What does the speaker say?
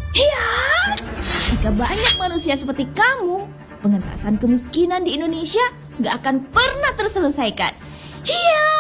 Hiya! Jika banyak manusia seperti kamu, pengentasan kemiskinan di Indonesia nggak akan pernah terselesaikan. Hiya!